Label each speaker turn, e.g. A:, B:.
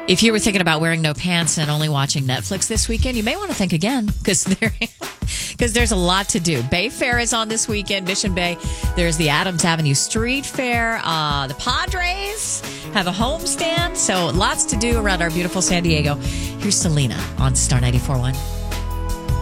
A: If you were thinking about wearing no pants and only watching Netflix this weekend, you may want to think again because there's a lot to do. Bay Fair is on this weekend, Mission Bay. There's the Adams Avenue Street Fair. The Padres have a homestand. So lots to do around our beautiful San Diego. Here's Selena on Star 94.1.